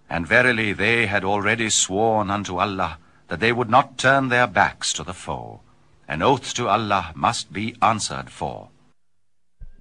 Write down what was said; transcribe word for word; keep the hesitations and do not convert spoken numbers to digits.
And verily they had already sworn unto Allah that they would not turn their backs to the foe. An oath to Allah must be answered for.